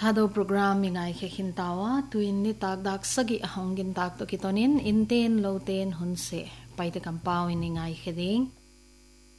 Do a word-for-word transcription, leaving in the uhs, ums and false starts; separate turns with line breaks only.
thado program mi ngai khe khin tawa tuin ni tak dak sagi ahongin tak to kitonin inten loten hunse paite kampaw ni ngai kheding